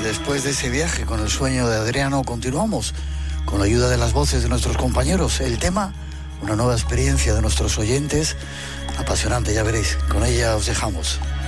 después de ese viaje con el sueño de Adriano, continuamos con la ayuda de las voces de nuestros compañeros. El tema, una nueva experiencia de nuestros oyentes, apasionante, ya veréis. Con ella os dejamos.